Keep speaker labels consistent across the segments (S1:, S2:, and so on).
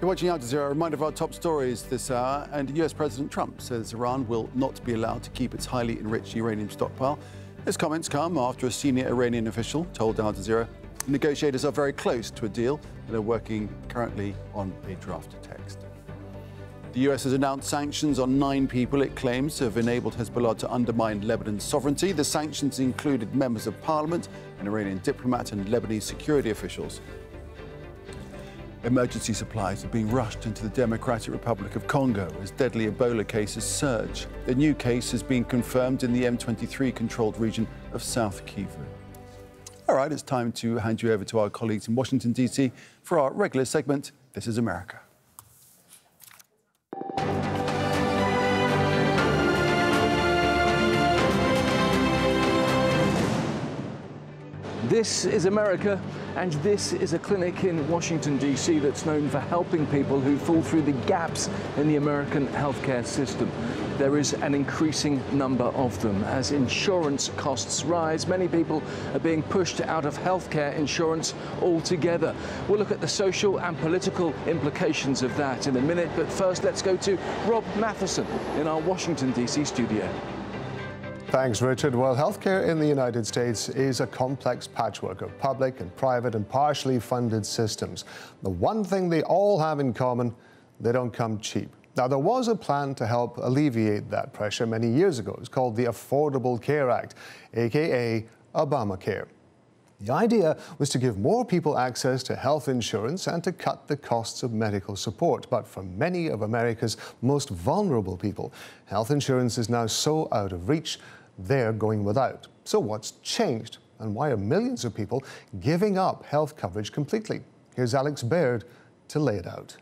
S1: You're watching Al Jazeera. A reminder of our top stories this hour. And US President Trump says Iran will not be allowed to keep its highly enriched uranium stockpile. His comments come after a senior Iranian official told Al Jazeera negotiators are very close to a deal and are working currently on a draft text. The US has announced sanctions on 9 people it claims have enabled Hezbollah to undermine Lebanon's sovereignty. The sanctions included members of parliament, an Iranian diplomat and Lebanese security officials. Emergency supplies are being rushed into the Democratic Republic of Congo as deadly Ebola cases surge. A new case has been confirmed in the M23-controlled region of South Kivu. All right, it's time to hand you over to our colleagues in Washington, D.C. for our regular segment, This is America.
S2: This is America, and this is a clinic in Washington, D.C. that's known for helping people who fall through the gaps in the American healthcare system. There is an increasing number of them. As insurance costs rise, many people are being pushed out of healthcare insurance altogether. We'll look at the social and political implications of that in a minute, but first let's go to Rob Matheson in our Washington, D.C. studio.
S3: Thanks, Richard. Well, healthcare in the United States is a complex patchwork of public and private and partially funded systems. The one thing they all have in common, they don't come cheap. Now, there was a plan to help alleviate that pressure many years ago. It's called the Affordable Care Act, aka Obamacare. The idea was to give more people access to health insurance and to cut the costs of medical support. But for many of America's most vulnerable people, health insurance is now so out of reach, they're going without. So what's changed, and why are millions of people giving up health coverage completely? Here's Alex Baird to lay it out.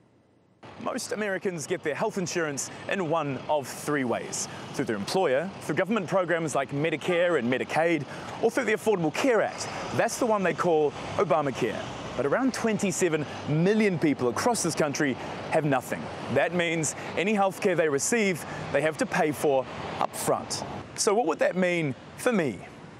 S4: Most Americans get their health insurance in one of 3 ways: through their employer, through government programs like Medicare and Medicaid, or through the Affordable Care Act. That's the one they call Obamacare. But around 27 million people across this country have nothing. That means any health care they receive, they have to pay for up front. So what would that mean for me?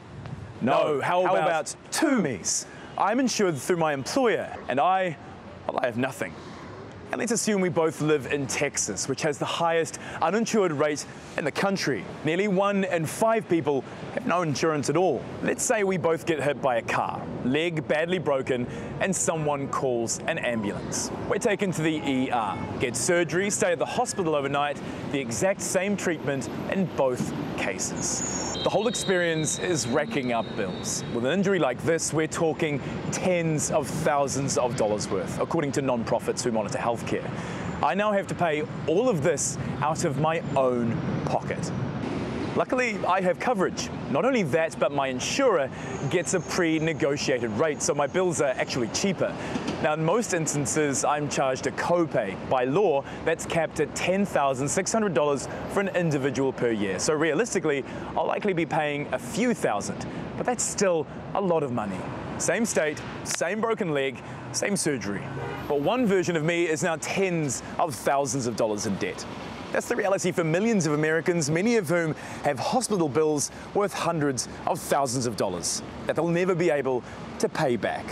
S4: No, how about 2 me's? I'm insured through my employer, and I have nothing. And let's assume we both live in Texas, which has the highest uninsured rate in the country. Nearly 1 in 5 people have no insurance at all. Let's say we both get hit by a car, leg badly broken, and someone calls an ambulance. We're taken to the ER, get surgery, stay at the hospital overnight, the exact same treatment in both cases. The whole experience is racking up bills. With an injury like this, we're talking tens of thousands of dollars worth, according to non-profits who monitor healthcare. I now have to pay all of this out of my own pocket. Luckily, I have coverage. Not only that, but my insurer gets a pre-negotiated rate, so my bills are actually cheaper. Now, in most instances, I'm charged a copay. By law, that's capped at $10,600 for an individual per year. So realistically, I'll likely be paying a few thousand, but that's still a lot of money. Same state, same broken leg, same surgery. But one version of me is now tens of thousands of dollars in debt. That's the reality for millions of Americans, many of whom have hospital bills worth hundreds of thousands of dollars that they'll never be able to pay back.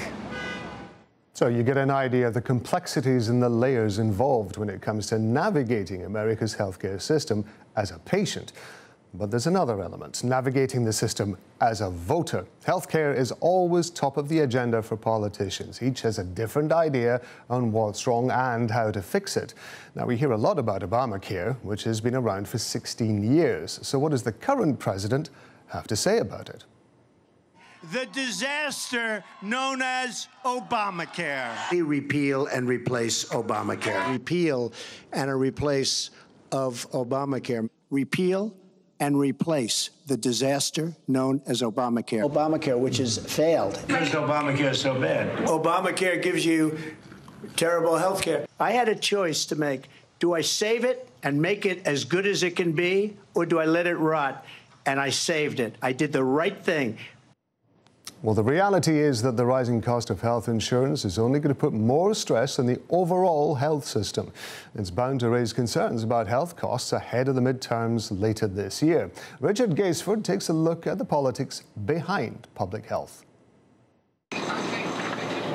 S3: So you get an idea of the complexities and the layers involved when it comes to navigating America's healthcare system as a patient. But there's another element, navigating the system as a voter. Healthcare is always top of the agenda for politicians. Each has a different idea on what's wrong and how to fix it. Now, we hear a lot about Obamacare, which has been around for 16 years. So what does the current president have to say about it?
S5: The disaster known as Obamacare.
S6: Repeal and replace Obamacare.
S7: Repeal and a replace of Obamacare.
S6: Repeal and replace the disaster known as Obamacare.
S7: Obamacare, which has failed.
S5: Why is Obamacare so bad?
S7: Obamacare gives you terrible health care.
S6: I had a choice to make. Do I save it and make it as good as it can be, or do I let it rot? And I saved it. I did the right thing.
S3: Well, the reality is that the rising cost of health insurance is only going to put more stress on the overall health system. It's bound to raise concerns about health costs ahead of the midterms later this year. Richard Gaisford takes a look at the politics behind public health.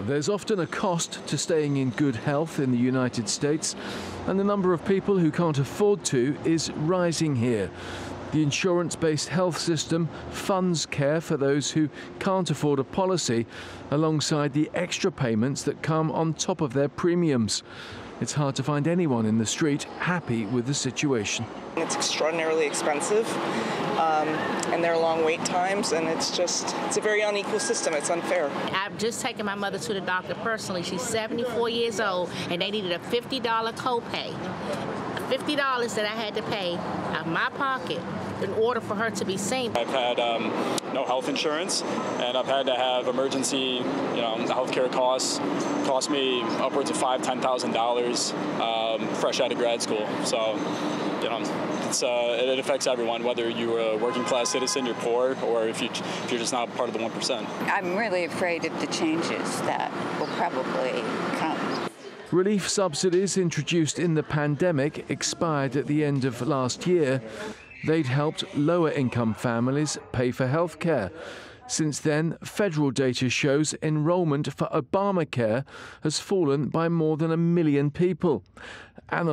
S2: There's often a cost to staying in good health in the United States, and the number of people who can't afford to is rising here. The insurance-based health system funds care for those who can't afford a policy, alongside the extra payments that come on top of their premiums. It's hard to find anyone in the street happy with the situation.
S8: It's extraordinarily expensive, and there are long wait times, and it's a very unequal system. It's unfair.
S9: I've just taken my mother to the doctor personally. She's 74 years old, and they needed a $50 copay. $50 that I had to pay out of my pocket in order for her to be seen.
S10: I've had no health insurance, and I've had to have emergency, healthcare costs. Cost me upwards of $5,000 to $10,000 fresh out of grad school. So, it affects everyone, whether you're a working class citizen, you're poor, or if you're just not part of the 1%.
S11: I'm really afraid of the changes that will probably come.
S2: Relief subsidies introduced in the pandemic expired at the end of last year. They'd helped lower-income families pay for health care. Since then, federal data shows enrollment for Obamacare has fallen by more than 1 million people.